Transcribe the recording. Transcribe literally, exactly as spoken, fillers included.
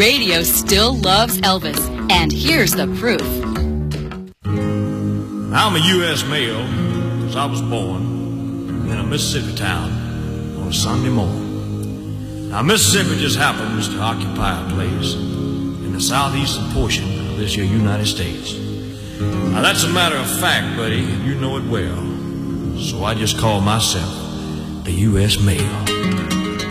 Radio still loves Elvis, and here's the proof. I'm a U S male because I was born in a Mississippi town on a Sunday morning. Now, Mississippi just happens to occupy a place in the southeastern portion of this here United States. Now, that's a matter of fact, buddy, and you know it well. So I just call myself the U S male.